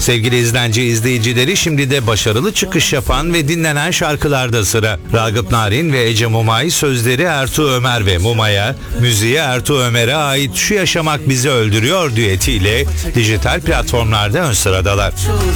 Sevgili izleyicileri, şimdi de başarılı çıkış yapan ve dinlenen şarkılarda sıra. Ragıp Narin ve Ece Mumay, sözleri Ertuğ Ömer ve Mumay'a, müziği Ertuğ Ömer'e ait Şu Yaşamak Bizi Öldürüyor düetiyle dijital platformlarda ön sıradalar.